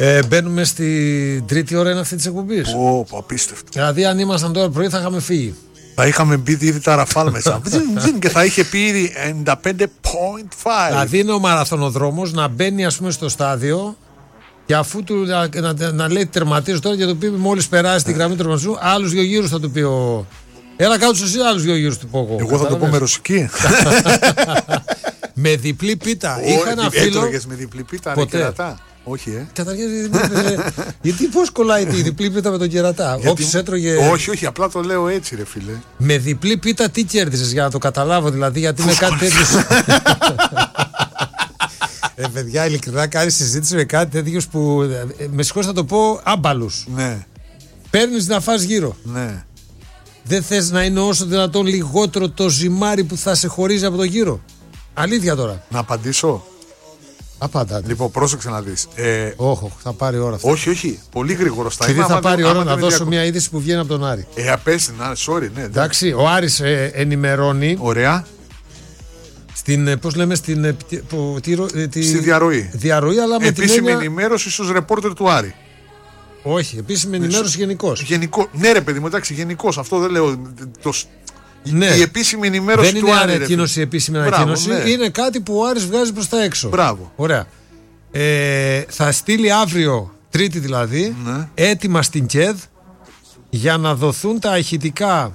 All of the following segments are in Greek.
Μπαίνουμε στην τρίτη ώρα, είναι αυτή τη εκπομπή. Απίστευτο. Δηλαδή, αν ήμασταν τώρα πρωί, θα είχαμε φύγει. Θα είχαμε μπει ήδη τα ραφάλ μέσα. Και θα είχε πει ήδη 95.5. Δηλαδή, είναι ο μαραθωνοδρόμος να μπαίνει, ας πούμε, στο στάδιο και αφού του να λέει τερματίζω τώρα και το πει μόλις περάσει την γραμμή του τερματισμού, άλλους δύο γύρους θα του πει ο. Έλα κάτω εσύ, άλλους δύο γύρους του πω εγώ. Εγώ θα το πω με ρωσική. Με διπλή πίτα. Είχα ένα φίλο. Έτρωγες με διπλή πίτα, ποτέ. κερατά. Όχι, Καταρχήν, γιατί πώς κολλάει τη διπλή πίτα με τον κερατά. Όποιος έτρωγε. Όχι, απλά το λέω έτσι, ρε φίλε. Με διπλή πίτα τι κέρδισες, για να το καταλάβω δηλαδή, γιατί με κάτι τέτοιο. Παιδιά, ειλικρινά κάνει συζήτηση με κάτι τέτοιο που. Με συγχωρείς θα το πω, άμπαλους. Ναι. Παίρνεις να φας γύρω. Ναι. Δεν θες να είναι όσο δυνατόν λιγότερο το ζυμάρι που θα σε χωρίζει από το γύρο. Αλήθεια τώρα. Να απαντήσω. Απαντάτε. Λοιπόν, πρόσεξε να δεις. Όχι, θα πάρει ώρα αυτό. Όχι. Πολύ γρήγορο θα είναι. Θα πάρει ώρα να δώσω μια είδηση που βγαίνει από τον Άρη. Απέστη, sorry, ναι. Εντάξει, ο Άρης ενημερώνει. Ωραία. Πώς λέμε, στη διαρροή. Διαρροή, αλλά με την επίσημη ενημέρωση στους ρεπόρτερ του Άρη. Όχι, επίσημη ενημέρωση γενικώς. Ναι, ρε παιδί μου, εντάξει, γενικώς. Αυτό δεν λέω. Ναι. Η επίσημη ενημέρωση του Άρη. Δεν είναι ανακοίνωση, η επίσημη ανακοίνωση. Ναι. Είναι κάτι που ο Άρης βγάζει προς τα έξω. Μπράβο. Ωραία. Θα στείλει αύριο, Τρίτη δηλαδή, έτοιμα στην ΚΕΔ για να δοθούν τα ηχητικά,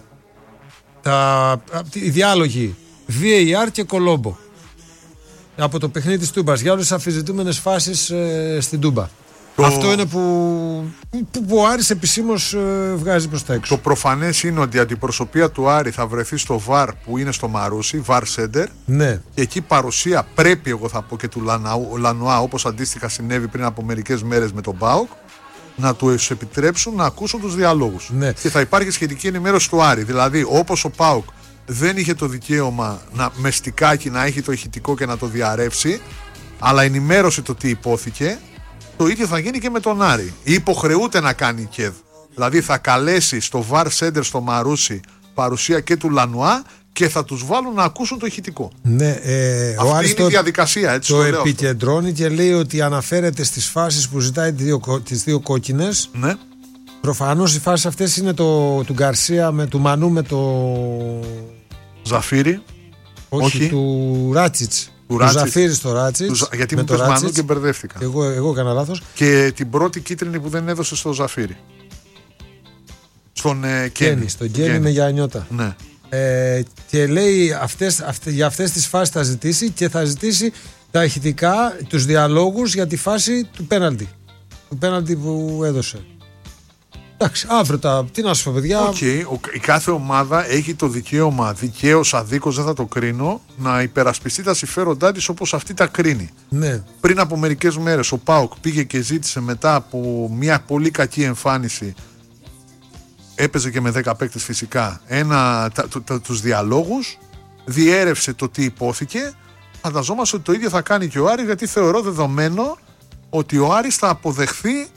οι διάλογοι VAR και Κολόμπο από το παιχνίδι της Τούμπας για όλες τις αμφισβητούμενες φάσεις στην Τούμπα. Αυτό είναι που ο Άρης επισήμως βγάζει προς τα έξω. Το προφανές είναι ότι η αντιπροσωπεία του Άρη θα βρεθεί στο VAR που είναι στο Μαρούσι, VAR Center. Ναι. Και εκεί παρουσία πρέπει, εγώ θα πω, και του Λανουά, όπως αντίστοιχα συνέβη πριν από μερικές μέρες με τον ΠΑΟΚ, να του επιτρέψουν να ακούσουν τους διαλόγους. Ναι. Και θα υπάρχει σχετική ενημέρωση του Άρη. Δηλαδή, όπως ο ΠΑΟΚ δεν είχε το δικαίωμα με στικάκι να έχει το ηχητικό και να το διαρρεύσει, αλλά ενημέρωσε το τι υπόθηκε, το ίδιο θα γίνει και με τον Άρη. Υποχρεούται να κάνει η ΚΕΔ. Δηλαδή θα καλέσει στο VAR Center στο Μαρούσι παρουσία και του Λανουά και θα τους βάλουν να ακούσουν το ηχητικό. Ναι, αυτή είναι η διαδικασία, έτσι το επικεντρώνει αυτό. Και λέει ότι αναφέρεται στις φάσεις που ζητάει τις δύο κόκκινες. Ναι. Προφανώς οι φάσεις αυτές είναι του Γκαρσία του Μανού με το Ζαφύρι. Όχι. Του Ράτσιτς. Του Ζαφύρι στο Ράτσιτς. Γιατί μου πες Μανού και μπερδεύτηκα. Εγώ έκανα λάθος. Και την πρώτη κίτρινη που δεν έδωσε στο Ζαφύρι. Στον Κένι. Στον Κένι με Γιαννιώτα. Ναι. Και λέει για αυτές τις φάσεις θα ζητήσει και θα ζητήσει τα ηχητικά, τους διαλόγους για τη φάση του πέναλτι. Του πέναλτι που έδωσε. Εντάξει, αύριο τι να σου πω, παιδιά. Η κάθε ομάδα έχει το δικαίωμα, δικαίως αδίκως δεν θα το κρίνω, να υπερασπιστεί τα συμφέροντά της όπως αυτή τα κρίνει. Ναι. Πριν από μερικές μέρες ο ΠΑΟΚ πήγε και ζήτησε, μετά από μια πολύ κακή εμφάνιση, έπαιζε και με 10 παίκτες φυσικά, τους διαλόγους, διέρευσε το τι υπόθηκε. Φανταζόμαστε ότι το ίδιο θα κάνει και ο Άρης, γιατί θεωρώ δεδομένο ότι ο Άρης θα αποδεχθεί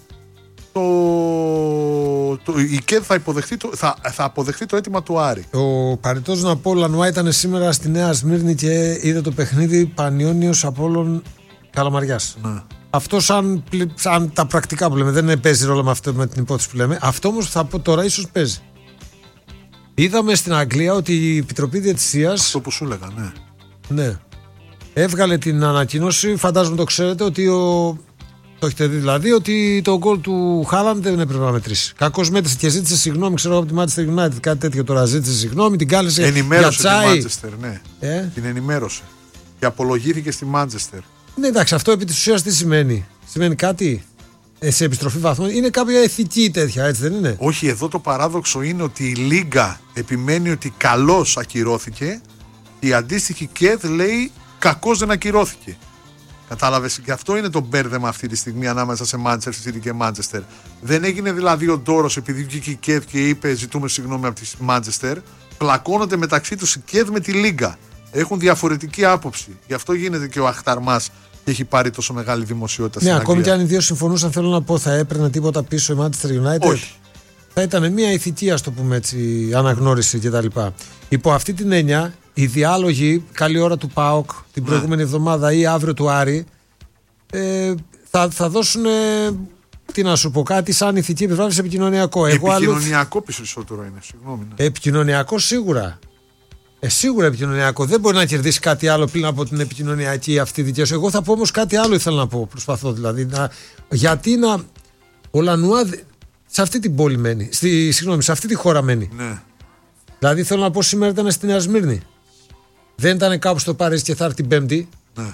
η ΚΕΔ θα αποδεχτεί το αίτημα του Άρη. Ο Παριτός να πω, Λανουά ήταν σήμερα στη Νέα Σμύρνη και είδε το παιχνίδι Πανιώνιος Απόλλων Καλαμαριάς. Ναι. Αυτό σαν τα πρακτικά που λέμε, δεν παίζει ρόλο με την υπόθεση που λέμε. Αυτό όμως που θα πω τώρα ίσως παίζει. Είδαμε στην Αγγλία ότι η Επιτροπή Διαιτησίας. Αυτό που σου έλεγα, ναι. Ναι. Έβγαλε την ανακοίνωση, φαντάζομαι το ξέρετε, ότι το έχετε δει δηλαδή, ότι το γκολ του Χάλαντ δεν έπρεπε να μετρήσει. Κακώς μέτρησε και ζήτησε συγγνώμη, ξέρω από τη Manchester United, κάτι τέτοιο τώρα. Ζήτησε συγγνώμη, την κάλεσε. Ενημέρωσε για τη Manchester, ναι. Την ενημέρωσε. Και απολογήθηκε στη Manchester. Ναι, εντάξει, αυτό επί της ουσίας τι σημαίνει. Σημαίνει κάτι σε επιστροφή βαθμών. Είναι κάποια ηθική τέτοια, έτσι δεν είναι? Όχι, εδώ το παράδοξο είναι ότι η Λίγκα επιμένει ότι καλώς ακυρώθηκε. Η αντίστοιχη ΚΕΔ λέει κακώς δεν ακυρώθηκε. Κατάλαβες, και αυτό είναι το μπέρδεμα αυτή τη στιγμή ανάμεσα σε Manchester City και Manchester. Δεν έγινε δηλαδή ο ντόρος επειδή βγήκε η ΚΕΔ και είπε ζητούμε συγγνώμη από τη Manchester. Πλακώνονται μεταξύ τους η ΚΕΔ με τη Λίγκα. Έχουν διαφορετική άποψη. Γι' αυτό γίνεται και ο αχταρμάς και έχει πάρει τόσο μεγάλη δημοσιότητα στην Αγγλία. Ακόμη και αν οι δύο συμφωνούσαν, θέλω να πω, θα έπαιρνε τίποτα πίσω η Manchester United? Όχι. Θα ήταν μια ηθική, ας το πούμε έτσι, αναγνώριση κτλ. Υπό αυτή την έννοια, οι διάλογοι, καλή ώρα του ΠΑΟΚ την προηγούμενη εβδομάδα ή αύριο του Άρη, θα δώσουν γιατί να σου πω κάτι, σαν ηθική επιβράβευση σε επικοινωνιακό. Επικοινωνιακό περισσότερο είναι, συγγνώμη. Ναι. Επικοινωνιακό σίγουρα. Σίγουρα επικοινωνιακό. Δεν μπορεί να κερδίσει κάτι άλλο πλην από την επικοινωνιακή αυτή δικαίωση. Εγώ θα πω όμως κάτι άλλο, ήθελα να πω. Προσπαθώ δηλαδή. Γιατί ο Λανουά σε αυτή την πόλη μένει. Σε αυτή τη χώρα μένει. Ναι. Δηλαδή θέλω να πω, σήμερα ήταν στη Νέα Σμύρνη. Δεν ήταν κάπου στο Παρίσι και θα έρθει την Πέμπτη. Ναι.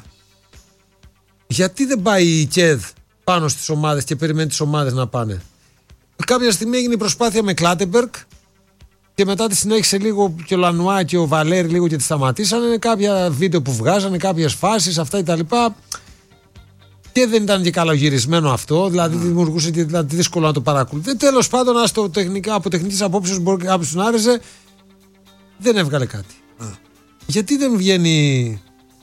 Γιατί δεν πάει η ΚΕΔ πάνω στις ομάδες και περιμένει τις ομάδες να πάνε? Κάποια στιγμή έγινε η προσπάθεια με Κλάτεμπεργκ και μετά τη συνέχισε λίγο και ο Λανουά και ο Βαλέρη λίγο και τη σταματήσανε. Κάποια βίντεο που βγάζανε, κάποιες φάσεις, αυτά κτλ. Και δεν ήταν και καλογυρισμένο αυτό, δηλαδή δημιουργούσε και δύσκολο να το παρακολουθεί. Τέλος πάντων, από τεχνικής απόψεως μπορεί κάποιος να άρεσε, δεν έβγαλε κάτι. Γιατί δεν βγαίνει,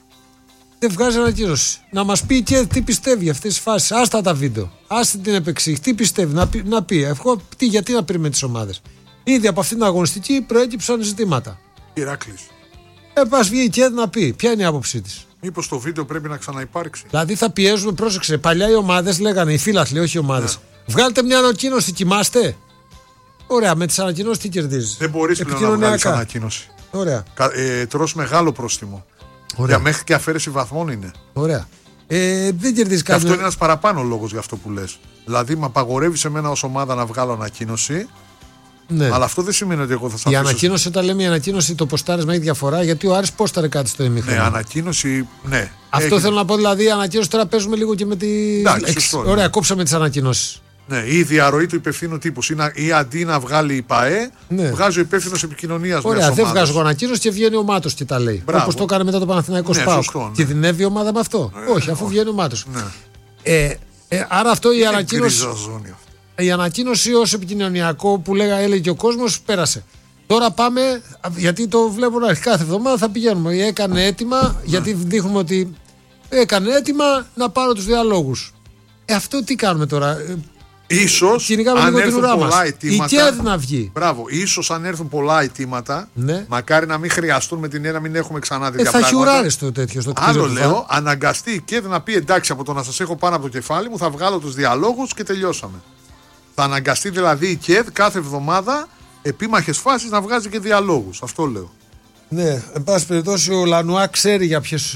δεν βγάζει ανακοίνωση? Να μας πει και τι πιστεύει αυτές τις φάσεις. Άστα τα βίντεο, άστα την επεξήγηση. Τι πιστεύει, να πει. Γιατί να περιμένει τις ομάδες? Ήδη από αυτήν την αγωνιστική προέκυψαν ζητήματα. Ηράκλης. Πας βγει η ΚΕΔ να πει ποια είναι η άποψή της. Μήπως το βίντεο πρέπει να ξαναυπάρξει? Δηλαδή θα πιέζουμε, πρόσεξε. Παλιά οι ομάδες λέγανε, οι φίλαθλοι, όχι οι ομάδες. Βγάλτε μια ανακοίνωση, κοιμάστε. Ωραία, με τις ανακοινώσεις τι κερδίζεις? Δεν μπορείς πλέον να βγάλεις ανακοίνωση. Ωραία. Τρως μεγάλο πρόστιμο. Ωραία. Για μέχρι και αφαίρεση βαθμών είναι. Ωραία. Δεν κερδίζει κάτι. Αυτό είναι ένας παραπάνω λόγος για αυτό που λες. Δηλαδή, με απαγορεύει σε μένα ως ομάδα να βγάλω ανακοίνωση. Ναι. Αλλά αυτό δεν σημαίνει ότι εγώ θα σας αφήσω. Η ανακοίνωση, όταν λέμε η ανακοίνωση, το ποστάρισμα έχει διαφορά, γιατί ο Άρης πόσταρε κάτι στο ημίχρονο. Ναι, ανακοίνωση, ναι. Αυτό θέλω να πω, δηλαδή, η ανακοίνωση τώρα παίζουμε λίγο και με τη. Εντάξει, Ωραία, κόψαμε τις ανακοινώσεις. Ναι, ή η διαρροή του υπευθύνου τύπου. Ή αντί να βγάλει η ΠΑΕ, ναι, βγάζει ο υπεύθυνος επικοινωνίας. Ωραία, δεν βγάζω ανακοίνωση και βγαίνει ο Μάτος και τα λέει. Όπως το έκανε μετά το Παναθηναϊκό ΣΠΑΟΚ. Ναι. Κινδυνεύει η ομάδα με αυτό? Όχι, αφού βγαίνει ο Μάτος. Ναι. Άρα αυτό η ανακοίνωση. Η ανακοίνωση ως επικοινωνιακό που έλεγε και ο κόσμος πέρασε. Τώρα πάμε, γιατί το βλέπω να κάθε εβδομάδα θα πηγαίνουμε. Έκανε έτοιμα, γιατί δείχνουμε ότι έκανε έτοιμα να πάρω τους διαλόγους. Αυτό τι κάνουμε τώρα? Ίσως αν έρθουν πολλά αιτήματα. Η ΚΕΔ να βγει. Μπράβο, ίσως αν έρθουν πολλά αιτήματα, ναι, μακάρι να μην χρειαστούν με την έννοια να μην έχουμε ξανά τέτοια πράγματα. πράγματα. Θα χιουράρει το τέτοιο στο κτίριο. Άλλο λέω, αναγκαστεί η ΚΕΔ να πει εντάξει, από το να σας έχω πάνω από το κεφάλι μου θα βγάλω τους διαλόγους και τελειώσαμε. Θα αναγκαστεί δηλαδή η ΚΕΔ κάθε εβδομάδα επίμαχες φάσεις να βγάζει και διαλόγους. Αυτό λέω. Ναι, εν πάση περιπτώσει ο Λανουά ξέρει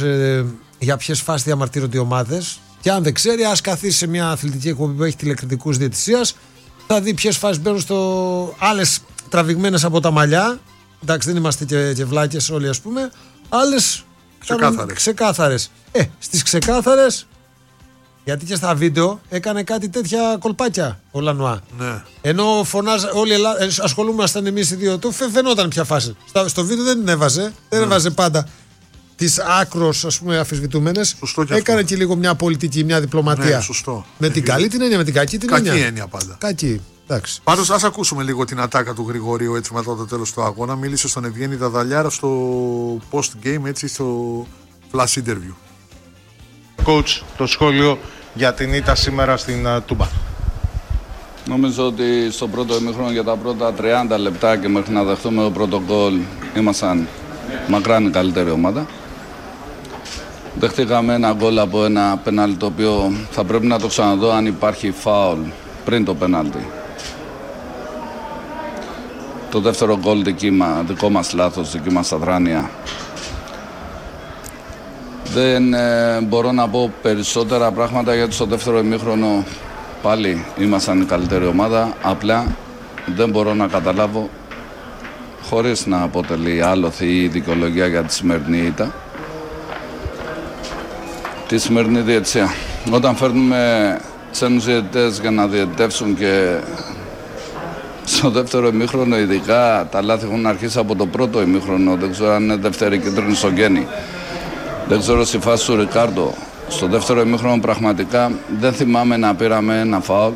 για ποιες φάσεις διαμαρτύρονται οι ομάδες. Και αν δεν ξέρει, ας καθίσει σε μια αθλητική εκπομπή που έχει τηλεκριτικούς διαιτησίας, θα δει ποιες φάσεις μπαίνουν άλλες τραβηγμένες από τα μαλλιά. Εντάξει, δεν είμαστε και βλάκες όλοι, ας πούμε. Άλλες ξεκάθαρες. Στις ξεκάθαρες, γιατί και στα βίντεο έκανε κάτι τέτοια κολπάκια ο Λανουά. Ναι. Ενώ όλοι ασχολούμασταν εμείς οι δύο του, φαινόταν ποια φάση. Στο βίντεο δεν την έβαζε, δεν έβαζε πάντα τις άκρως, ας πούμε, αφισβητούμενες. Έκανε και λίγο μια πολιτική, μια διπλωματία. Ναι, σωστό. Με την καλή την έννοια, με την κακή την έννοια. Κακή έννοια πάντα. Κακή. Εντάξει. Πάντως, ας ακούσουμε λίγο την ατάκα του Γρηγορίου έτσι μετά το τέλος του αγώνα. Μίλησε στον Ευγένη Δαδαλιάρα στο post-game, έτσι στο flash interview. Coach, το σχόλιο για την ήττα σήμερα στην Τούμπα. Νομίζω ότι στο πρώτο ημίχρονο για τα πρώτα 30 λεπτά και μέχρι να δεχτούμε το πρώτο γκολ ήμασταν μακράν η καλύτερη ομάδα. Δεχτήκαμε ένα γκολ από ένα πέναλτι το οποίο θα πρέπει να το ξαναδώ αν υπάρχει φάουλ πριν το πέναλτι. Το δεύτερο γκολ δικό μας λάθος, δική μας αδράνεια. Δεν μπορώ να πω περισσότερα πράγματα γιατί στο δεύτερο ημίχρονο πάλι ήμασταν η καλύτερη ομάδα. Απλά δεν μπορώ να καταλάβω, χωρίς να αποτελεί άλοθη ή δικαιολογία για τη σημερινή ήττα, τη σημερινή διαιτησία. Όταν φέρνουμε ξένους διαιτητές για να διαιτητεύσουν και στο δεύτερο ημίχρονο, ειδικά τα λάθη έχουν αρχίσει από το πρώτο ημίχρονο. Δεν ξέρω αν είναι δεύτερη κίτρινη στο Γκένι. Δεν ξέρω στη φάση του Ρικάρντο. Στο δεύτερο ημίχρονο πραγματικά δεν θυμάμαι να πήραμε ένα φάουλ.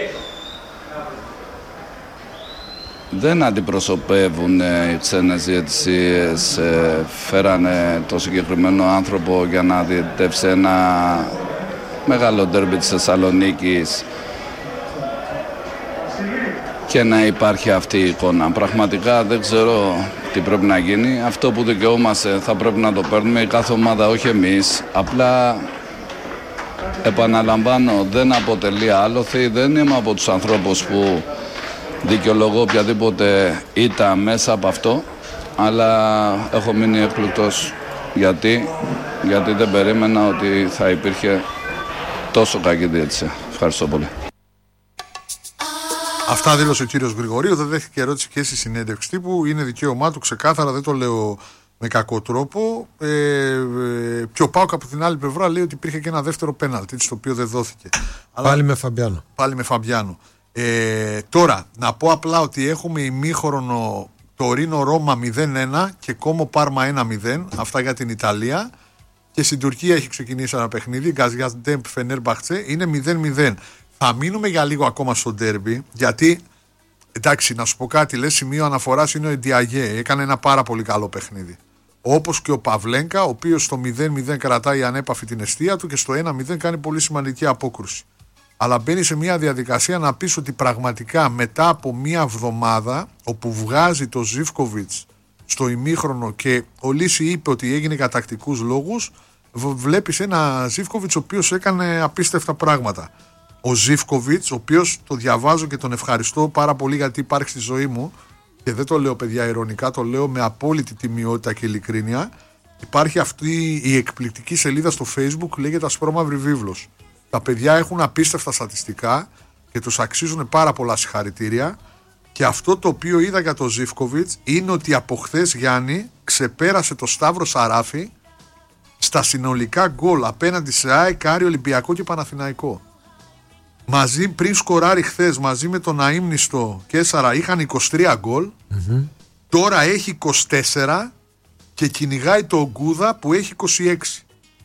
Δεν αντιπροσωπεύουν οι ξένες διαιτησίες. Φέρανε το συγκεκριμένο άνθρωπο για να διαιτητεύσει ένα μεγάλο ντέρμπι της Θεσσαλονίκης και να υπάρχει αυτή η εικόνα. Πραγματικά δεν ξέρω τι πρέπει να γίνει. Αυτό που δικαιούμαστε θα πρέπει να το παίρνουμε η κάθε ομάδα, όχι εμείς. Απλά επαναλαμβάνω, δεν αποτελεί άλοθη, δεν είμαι από τους ανθρώπους που δικαιολογώ οποιαδήποτε ήττα μέσα από αυτό, αλλά έχω μείνει εκπληκτός. Γιατί δεν περίμενα ότι θα υπήρχε τόσο κακή διαιτησία. Ευχαριστώ πολύ. Αυτά δήλωσε ο κύριος Γρηγορίου. Δεν δέχτηκε ερώτηση και στη συνέντευξη τύπου. Είναι δικαίωμά του, ξεκάθαρα, δεν το λέω με κακό τρόπο. Και ο ΠΑΟΚ από την άλλη πλευρά λέει ότι υπήρχε και ένα δεύτερο πέναλτι, το οποίο δεν δόθηκε. Πάλι με Φαμπιάνο. Πάλι με Φαμπιάνο. Τώρα, να πω απλά ότι έχουμε ημίχρονο Τωρίνο Ρώμα 0-1 και Κόμο Πάρμα 1-0. Αυτά για την Ιταλία. Και στην Τουρκία έχει ξεκινήσει ένα παιχνίδι. Γκαζιάντεμπ Φενέρμπαχτσε είναι 0-0. Θα μείνουμε για λίγο ακόμα στο ντέρμπι, γιατί εντάξει, να σου πω κάτι, λες, σημείο αναφοράς είναι ο Εντιαγέ. Έκανε ένα πάρα πολύ καλό παιχνίδι. Όπως και ο Παυλένκα, ο οποίος στο 0-0 κρατάει ανέπαφη την εστία του και στο 1-0 κάνει πολύ σημαντική απόκρουση. Αλλά μπαίνει σε μια διαδικασία να πεις ότι πραγματικά μετά από μια εβδομάδα, όπου βγάζει το Ζίβκοβιτς στο ημίχρονο και ο Λύση είπε ότι έγινε για τακτικούς λόγους, βλέπεις ένα Ζίβκοβιτς ο οποίος έκανε απίστευτα πράγματα. Ο Ζίβκοβιτς, ο οποίος το διαβάζω και τον ευχαριστώ πάρα πολύ γιατί υπάρχει στη ζωή μου, και δεν το λέω παιδιά ειρωνικά, το λέω με απόλυτη τιμιότητα και ειλικρίνεια. Υπάρχει αυτή η εκπληκτική σελίδα στο Facebook, λέγεται Ασπρόμαυρη Βίβλος. Τα παιδιά έχουν απίστευτα στατιστικά και τους αξίζουν πάρα πολλά συγχαρητήρια. Και αυτό το οποίο είδα για τον Ζίβκοβιτς είναι ότι από χθες, Γιάννη, ξεπέρασε το Σταύρο Σαράφη στα συνολικά γκολ απέναντι σε ΑΕΚ, Άρη, Ολυμπιακό και Παναθηναϊκό. Μαζί, πριν σκοράρει χθες, μαζί με τον αείμνηστο Κέσσαρα είχαν 23 γκολ. Τώρα έχει 24 και κυνηγάει τον Γκούδα που έχει 26.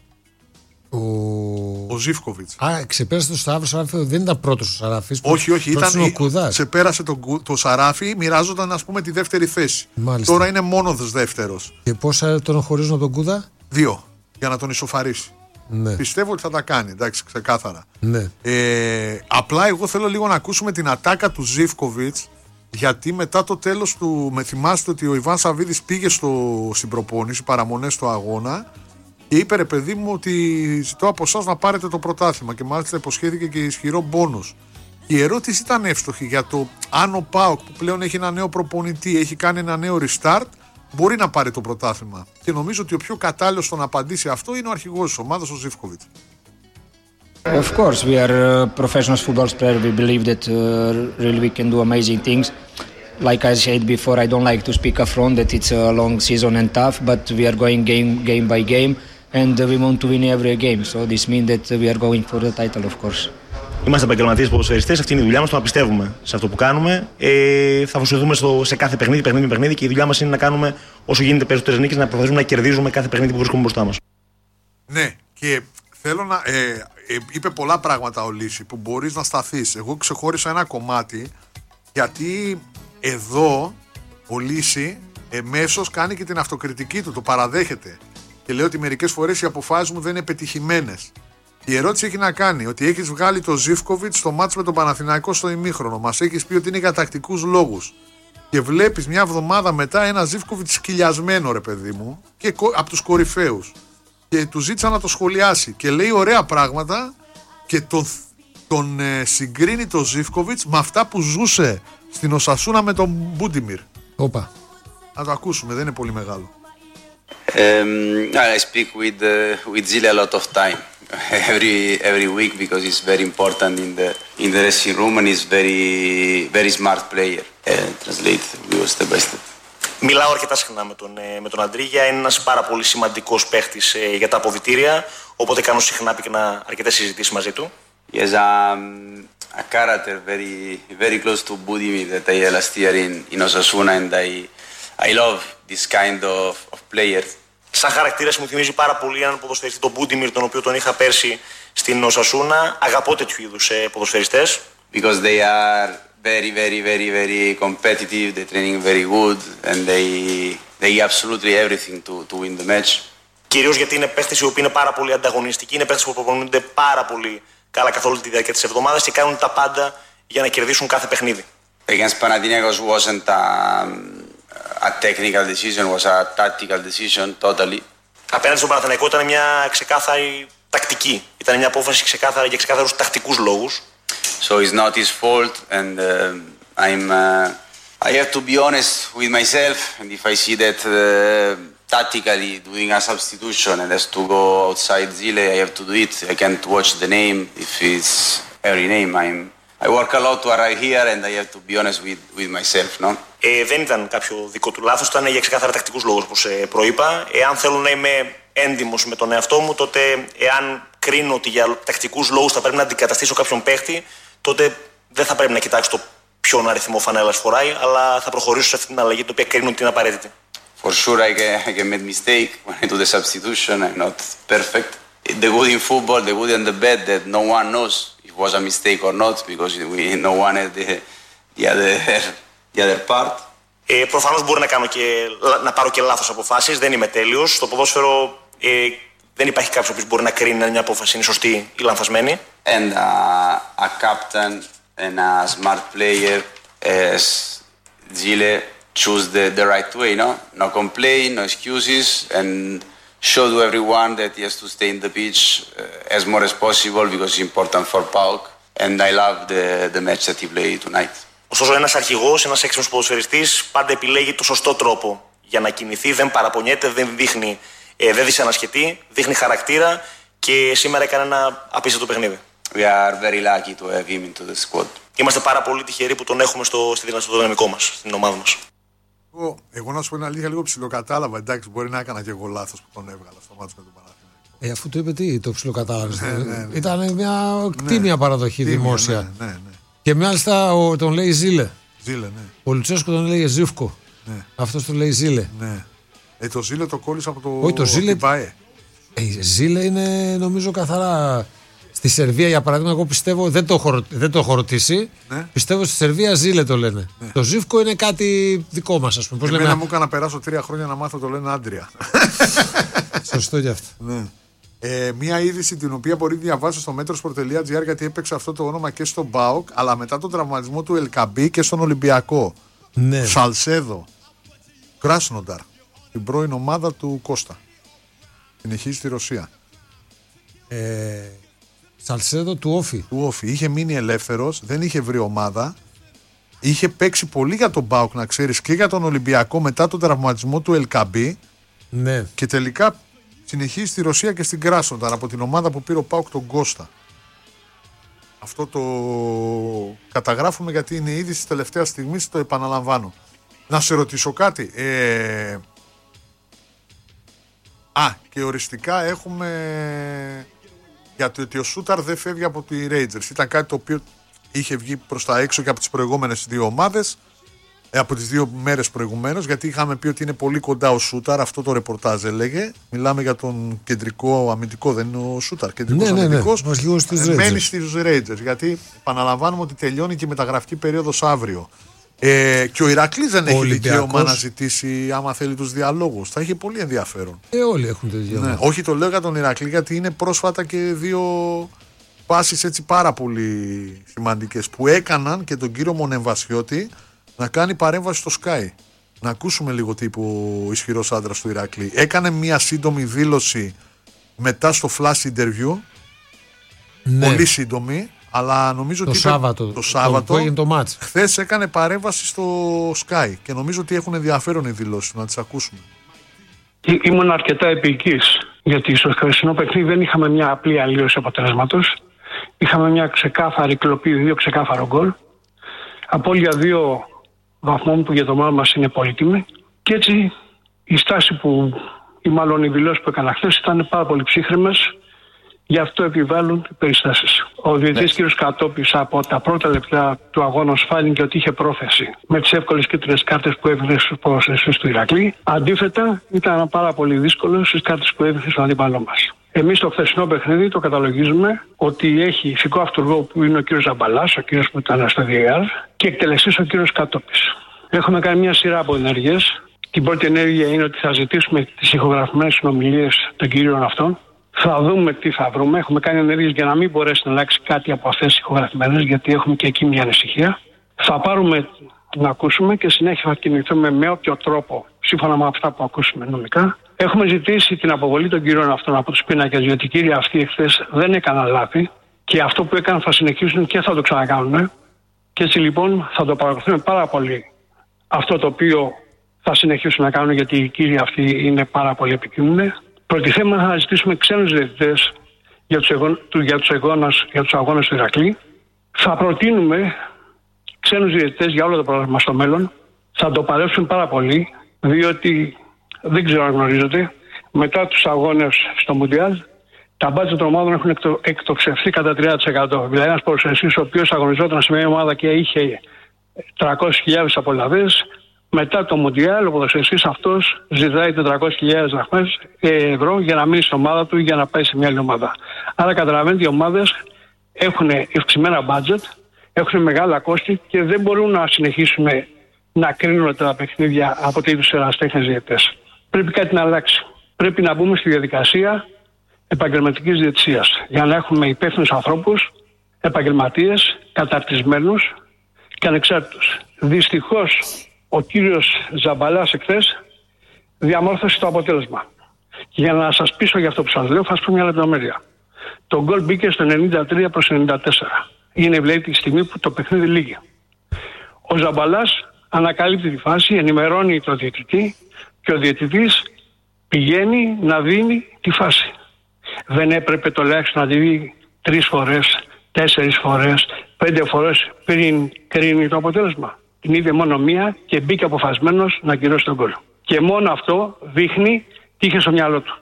Ο Ζίβκοβιτς. Ξεπέρασε το Σταύρο Σαράφη, δεν ήταν πρώτος ο Σαράφης. Όχι, ξεπέρασε το Σαράφη, μοιράζονταν ας πούμε τη δεύτερη θέση. Μάλιστα. Τώρα είναι μόνο δεύτερος. Και πόσα τον χωρίζουν από τον Γκούδα? 2, για να τον ισοφαρίσει. Ναι. Πιστεύω ότι θα τα κάνει, εντάξει, ξεκάθαρα. Ναι. Απλά εγώ θέλω λίγο να ακούσουμε την ατάκα του Ζίβκοβιτς, γιατί μετά το τέλος του, με θυμάστε ότι ο Ιβάν Σαββίδης πήγε στην προπόνηση, παραμονές στο αγώνα, και είπε ρε παιδί μου ότι ζητώ από εσάς να πάρετε το πρωτάθλημα, και μάλιστα υποσχέθηκε και ισχυρό μπόνους. Η ερώτηση ήταν εύστοχη για το αν ο ΠΑΟΚ, που πλέον έχει ένα νέο προπονητή, έχει κάνει ένα νέο restart, μπορεί να πάρει το πρωτάθλημα. Και νομίζω ότι ο πιο κατάλληλος στο να απαντήσει αυτό είναι ο αρχηγός της ομάδας, ο Ζίβκοβιτς. Of course, we are professional football players. We believe that really we can do amazing things. Like I said before, I don't like to speak up front that it's a long season and tough, but we are going game by game, and we want to win every game. So this means that we are going for the title, of course. Είμαστε επαγγελματίες ποδοσφαιριστές, αυτή είναι η δουλειά μας, το να πιστεύουμε σε αυτό που κάνουμε. Θα αφοσιωθούμε σε κάθε παιχνίδι, και η δουλειά μας είναι να κάνουμε όσο γίνεται περισσότερες νίκες, να προσπαθήσουμε να κερδίζουμε κάθε παιχνίδι που βρίσκουμε μπροστά μας. Ναι, και θέλω να. Είπε πολλά πράγματα ο Λύση που μπορείς να σταθείς. Εγώ ξεχώρισα ένα κομμάτι, γιατί εδώ ο Λύση εμέσως κάνει και την αυτοκριτική του, το παραδέχεται. Και λέει ότι μερικές φορές οι αποφάσεις μου δεν είναι πετυχημένες. Η ερώτηση έχει να κάνει ότι έχεις βγάλει τον Ζίβκοβιτς στο μάτς με τον Παναθηναϊκό στο ημίχρονο. Μας έχεις πει ότι είναι για τακτικούς λόγους. Και βλέπεις μια εβδομάδα μετά ένα Ζίβκοβιτς σκυλιασμένο, ρε παιδί μου, και από τους κορυφαίους. Και του ζήτησα να το σχολιάσει. Και λέει ωραία πράγματα και τον συγκρίνει τον Ζίβκοβιτς με αυτά που ζούσε στην Οσασούνα με τον Μπούντιμιρ. Όπα. Να το ακούσουμε, δεν είναι πολύ μεγάλο. I speak with Zile a lot of time. Every week, because it's very important in the dressing room, and he's very smart player. Translate, we go step by step. Μιλάω αρκετά συχνά με τον Αντρίγια, είναι ένας πάρα πολύ σημαντικός παίχτης για τα αποδυτήρια, οπότε κάνω συχνά πυκνά αρκετές συζητήσεις μαζί του. He has a character very close to Budimir that I had last year in Osasuna, and I love this kind of players. Σαν χαρακτήρας μου θυμίζει πάρα πολύ έναν ποδοσφαιριστή, τον Μπούντιμιρ, τον οποίο τον είχα πέρσι στην Οσασούνα. Αγαπώ τέτοιου είδους ποδοσφαιριστές. Because they are very competitive, they're training very good, and they give absolutely everything to win the match. Κυρίως γιατί είναι παίχτες οι οποίοι είναι πάρα πολύ ανταγωνιστικοί, είναι παίχτες που προπονούνται πάρα πολύ καλά καθ' όλη τη διάρκεια της εβδομάδας και κάνουν τα πάντα για να κερδίσουν κάθε παιχνίδι. Against Panathinaikos wasn't a technical decision, was a tactical decision totally. Απέναντι στον Παναθηναϊκό ήταν μια ξεκάθαρη τακτική. Ήταν μια απόφαση ξεκάθαρα για ξεκάθαρους τακτικούς λόγους. So it's not his fault, and I have to be honest with myself, and if I see that tactically doing a substitution and has to go outside Zile, I have to do it. I can't watch the name if it's every name. I work a lot to arrive here, and I have to be honest with myself, no? Δεν ήταν κάποιο δικό του λάθος, ήταν για ξεκάθαρα τακτικούς λόγους, όπως προείπα. Εάν θέλω να είμαι έντιμος με τον εαυτό μου, τότε εάν κρίνω ότι για τακτικούς λόγους θα πρέπει να αντικαταστήσω κάποιον παίχτη, τότε δεν θα πρέπει να κοιτάξω το ποιον αριθμό φανέλας φοράει, αλλά θα προχωρήσω σε αυτή την αλλαγή, την οποία κρίνω ότι είναι απαραίτητη. For sure I can make mistake when I do the substitution. I'm not perfect. The good in football, the good and the bad, that no one knows if it was a mistake or not, because no one has the other part. Προφανώς μπορεί να πάρω και λάθος αποφάσεις, δεν είμαι τέλειος. Στο ποδόσφαιρο δεν υπάρχει κάποιος που μπορεί να κρίνει αν μια απόφαση είναι σωστή ή λανθασμένη. And a captain and a smart player as Zile choose the right way, no complain, no excuses, and show to everyone that he has to stay in the pitch as more as possible because it's important for PAOK, and I love the match that he played tonight. Ωστόσο, ένας αρχηγός, ένας έξυπνος ποδοσφαιριστής πάντα επιλέγει το σωστό τρόπο για να κινηθεί, δεν παραπονιέται, δεν δυσανασχετεί, δείχνει χαρακτήρα και σήμερα έκανε ένα απίστευτο παιχνίδι. We are very lucky to have him into the squad. Είμαστε πάρα πολύ τυχεροί που τον έχουμε στο δυναμικό μας, στην ομάδα μας. Εγώ να σου πω την αλήθεια, λίγο ψιλοκατάλαβα. Εντάξει, μπορεί να έκανα και εγώ λάθος που τον έβγαλα στο μάτσο με τον Παναθηναϊκό. Αφού το είπε, τι το ψιλοκατάλαβες. Ήταν μια τίμια παραδοχή δημόσια. Ναι. Και μάλιστα τον λέει Ζήλε. Ζήλε, ναι. Ο Λουτσέσκο τον λέει Ζήφκο. Ναι. Αυτός τον λέει Ζήλε. Ναι. Το Ζήλε το κόλλησε από το. Όχι, το Ζήλε. Ζήλε είναι νομίζω καθαρά. Στη Σερβία, για παράδειγμα, εγώ πιστεύω, δεν το έχω ρωτήσει. Ναι. Πιστεύω στη Σερβία Ζήλε το λένε. Ναι. Το Ζήφκο είναι κάτι δικό μας, ας πούμε. Εμένα μου έκανα να περάσω 3 χρόνια να μάθω το λένε Άντρια. Σωστό γι' αυτό. Ναι. Μία είδηση την οποία μπορεί να διαβάσει στο metro.gr, γιατί έπαιξε αυτό το όνομα και στον ΠΑΟΚ, αλλά μετά τον τραυματισμό του Ελκαμπή και στον Ολυμπιακό. Ναι. Σαλσέδο, Κράσνονταρ, την πρώην ομάδα του Κώστα. Συνεχίζει στη Ρωσία. Σαλσέδο του Όφη. Είχε μείνει ελεύθερος, δεν είχε βρει ομάδα. Είχε παίξει πολύ για τον ΠΑΟΚ, να ξέρεις, και για τον Ολυμπιακό μετά τον τραυματισμό του Ελκαμπή. Ναι. Και τελικά συνεχίζει στη Ρωσία και στην Κράσνονταρ από την ομάδα που πήρε ο ΠΑΟΚ τον Κώστα. Αυτό το καταγράφουμε γιατί είναι είδηση της τελευταίας στιγμής, το επαναλαμβάνω. Να σε ρωτήσω κάτι. Και οριστικά έχουμε γιατί ότι ο Σούταρ δεν φεύγει από τη Rangers. Ήταν κάτι το οποίο είχε βγει προς τα έξω και από τις προηγούμενες 2 ομάδες, από τις 2 μέρες προηγουμένως, γιατί είχαμε πει ότι είναι πολύ κοντά ο Σούταρ. Αυτό το ρεπορτάζ έλεγε. Μιλάμε για τον κεντρικό αμυντικό, δεν είναι ο Σούταρ. Κεντρικός αμυντικός. Μένει στις Rangers. Γιατί επαναλαμβάνουμε ότι τελειώνει και η μεταγραφική περίοδος αύριο. Και ο Ηρακλής δεν έχει δικαίωμα να ζητήσει, άμα θέλει, τους διαλόγους. Θα είχε πολύ ενδιαφέρον. Όλοι έχουν το δικαίωμα. Ναι. Όχι, το λέω για τον Ηρακλή, γιατί είναι πρόσφατα και 2 πάσεις έτσι πάρα πολύ σημαντικές που έκαναν και τον κύριο Μονεμβασιώτη να κάνει παρέμβαση στο Sky. Να ακούσουμε λίγο τι είπε ο ισχυρός άντρας του Ηρακλή. Έκανε μια σύντομη δήλωση μετά στο flash interview. Ναι. Πολύ σύντομη. Αλλά νομίζω ότι το Σάββατο έγινε το μάτς. Χθες έκανε παρέμβαση στο Sky και νομίζω ότι έχουν ενδιαφέρον οι δηλώσεις, να τις ακούσουμε. Ήμουν αρκετά επικής, γιατί στο χθεσινό παιχνίδι δεν είχαμε μια απλή αλλίωση αποτελέσματος. Είχαμε μια ξεκάθαρη κλοπή, 2 ξεκάθαρο γκολ. Απώλεια 2 βαθμών που για το μάλλον μας είναι πολύτιμη. Και έτσι η στάση που, ή μάλλον οι δηλώσεις που έκανα χθες ήταν πάρα πολύ ψύχρεμες. Γι' αυτό επιβάλλουν οι περιστάσεις. Ο διαιτητής κ. Κατόπης από τα πρώτα λεπτά του αγώνα φάνηκε ότι είχε πρόθεση με τις εύκολες κίτρινες κάρτες που έδινε στους ποδοσφαιριστές του Ηρακλή. Αντίθετα, ήταν πάρα πολύ δύσκολο στις κάρτες που έδινε στον αντίπαλό μας. Εμείς στο χθεσινό παιχνίδι το καταλογίζουμε ότι έχει ηθικό αυτούργο που είναι ο κ. Ζαμπαλάς, ο κ. που ήταν στο DAR, και εκτελεστής ο κ. Κατόπης. Έχουμε κάνει μια σειρά από ενέργειες. Την πρώτη ενέργεια είναι ότι θα ζητήσουμε τις ηχογραφημένες συνομιλίες των κυρίων αυτών. Θα δούμε τι θα βρούμε. Έχουμε κάνει ενέργειες για να μην μπορέσει να αλλάξει κάτι από αυτές τις ηχογραφημένες, γιατί έχουμε και εκεί μια ανησυχία. Θα πάρουμε να ακούσουμε και συνέχεια θα κινηθούμε με όποιο τρόπο, σύμφωνα με αυτά που ακούσουμε νομικά, Έχουμε ζητήσει την αποβολή των κύριων αυτών από τους πίνακες, διότι οι κύριοι αυτοί εχθές δεν έκαναν λάθη και αυτό που έκαναν θα συνεχίσουν και θα το ξανακάνουν. Και έτσι λοιπόν θα το παρακολουθούμε πάρα πολύ αυτό το οποίο θα συνεχίσουν να κάνουν, γιατί οι κύριοι αυτοί είναι πάρα πολύ επικίνδυνοι. Προτιθέμεθα να ζητήσουμε ξένους διαιτητές για τους αγώνες του Ηρακλή. Θα προτείνουμε ξένους διαιτητές για όλο το πρόγραμμα στο μέλλον. Θα το παλέψουν πάρα πολύ, διότι δεν ξέρω αν γνωρίζετε, μετά τους αγώνες στο Μουντιάλ, τα μπάτζετ των ομάδων έχουν εκτοξευθεί κατά 30%. Δηλαδή, ένας ποδοσφαιριστής ο οποίος αγωνιζόταν σε μια ομάδα και είχε 300.000 απολαβές, μετά το Μουντιάλ, ο ποδοσφαιριστής αυτός ζητάει 400.000 ευρώ για να μείνει στην ομάδα του ή για να πάει σε μια άλλη ομάδα. Άρα, καταλαβαίνετε, οι ομάδες έχουν ευξημένα μπάτζετ, έχουν μεγάλα κόστη και δεν μπορούν να συνεχίσουν να κρίνουν τα παιχνίδια από τέτοιους ερασιτέχνες διαιτητές. Πρέπει κάτι να αλλάξει. Πρέπει να μπούμε στη διαδικασία επαγγελματικής διαιτησίας για να έχουμε υπεύθυνους ανθρώπους, επαγγελματίες, καταρτισμένους και ανεξάρτητους. Δυστυχώς ο κύριος Ζαμπαλάς εχθές διαμόρφωσε το αποτέλεσμα. Και για να σας πείσω για αυτό που σας λέω, θα σας πω μια λεπτομέρεια. Το γκολ μπήκε στο 93 προς 94. Είναι δηλαδή τη στιγμή που το παιχνίδι λύγει. Ο Ζαμπαλάς ανακαλύπτει τη φάση, ενημερώνει τον διαιτητή και ο διαιτητής πηγαίνει να δίνει τη φάση. Δεν έπρεπε τουλάχιστον να τη δει 3 φορές, 4 φορές, 5 φορές πριν κρίνει το αποτέλεσμα? Την είδε μόνο μία και μπήκε αποφασμένος να κυρώσει τον γκολ. Και μόνο αυτό δείχνει τι είχε στο μυαλό του.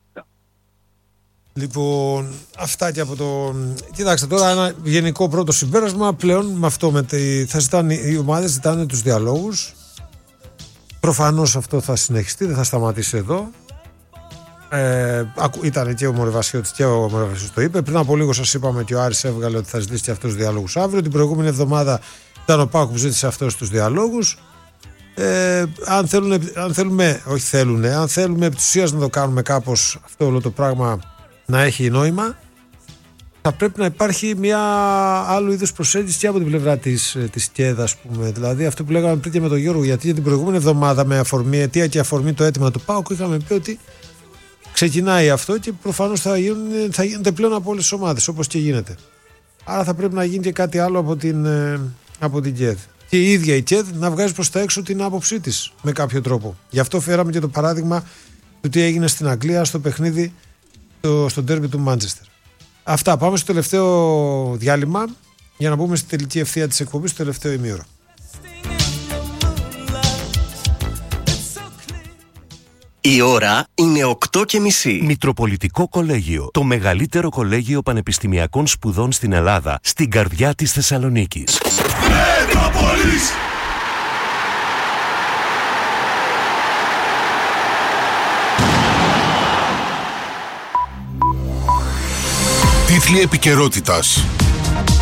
Λοιπόν, αυτά και από το. Κοιτάξτε τώρα, ένα γενικό πρώτο συμπέρασμα. Πλέον με αυτό θα ζητάνε, οι ομάδες ζητάνε τους διαλόγους. Προφανώς αυτό θα συνεχιστεί, δεν θα σταματήσει εδώ. Ήταν και ο Μορεβασιώτης και ο Μορεβασιώτης το είπε. Πριν από λίγο σας είπαμε και ο Άρης έβγαλε ότι θα ζητήσει και αυτούς τους διαλόγους αύριο. Την προηγούμενη εβδομάδα ήταν ο ΠΑΟΚ που ζήτησε αυτούς τους διαλόγους. Αν θέλουμε επί της ουσίας να το κάνουμε κάπως αυτό όλο το πράγμα να έχει νόημα, θα πρέπει να υπάρχει μια άλλου είδους προσέγγιση και από την πλευρά της ΚΕΔ, ας πούμε. Δηλαδή αυτό που λέγαμε πριν και με τον Γιώργο, γιατί για την προηγούμενη εβδομάδα με αιτία και αφορμή το αίτημα του ΠΑΟΚ είχαμε πει ότι ξεκινάει αυτό και προφανώς θα γίνεται πλέον από όλες τις ομάδες, όπως και γίνεται. Άρα θα πρέπει να γίνει και κάτι άλλο από την ΚΕΔ. Και η ίδια η ΚΕΔ να βγάζει προς τα έξω την άποψή της με κάποιο τρόπο. Γι' αυτό φέραμε και το παράδειγμα του τι έγινε στην Αγγλία στο παιχνίδι στο ντέρμπι του Μάντσεστερ. Αυτά. Πάμε στο τελευταίο διάλειμμα για να μπούμε στη τελική ευθεία της εκπομπής, στο τελευταίο ημίωρο. Η ώρα είναι 8:30. Μητροπολιτικό Κολέγιο. Το μεγαλύτερο κολέγιο πανεπιστημιακών σπουδών στην Ελλάδα, στην καρδιά της Θεσσαλονίκης. Μέτροπολης! Τίτλοι επικαιρότητας.